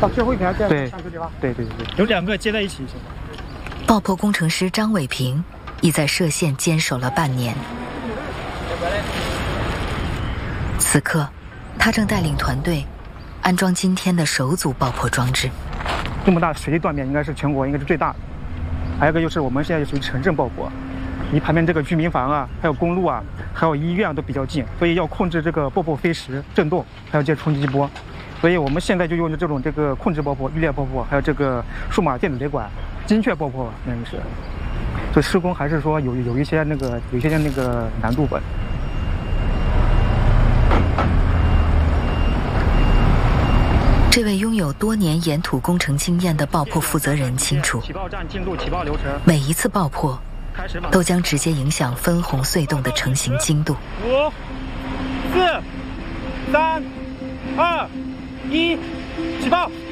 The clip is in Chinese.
到最后一排再对上去对吧？ 对， 有2个接在一起是吧？ 爆破工程师张伟平已在涉线坚守了半年。此刻，他正带领团队安装今天的首组爆破装置。 这么大水断面应该是全国应该是最大的。还有一个就是我们现在属于城镇爆破，离旁边这个居民房啊，还有公路啊，还有医院都比较近，所以要控制这个爆破飞时、震动，还有这冲击波。所以我们现在就用这种控制爆破、预列爆破，还有这个数码电子雷管、精确爆破，那个是。这施工还是说有一些那个难度吧。 这位拥有多年岩土工程经验的爆破负责人清楚， 起爆站进度、起爆流程， 每一次爆破都将直接影响分红隧洞的成型精度。 5、4、3、2、1，起爆！